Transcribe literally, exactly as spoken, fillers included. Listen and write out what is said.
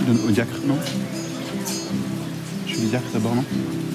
donne au diacre, non? Je fais le diacre d'abord, non?